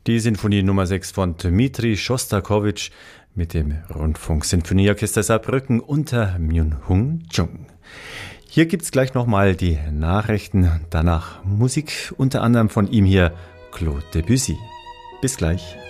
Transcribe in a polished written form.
Die Sinfonie Nummer 6 von Dmitri Schostakowitsch mit dem Rundfunksinfonieorchester Saarbrücken unter Myung-Hung Chung. Hier gibt's gleich nochmal die Nachrichten, danach Musik, unter anderem von ihm hier Claude Debussy. Bis gleich.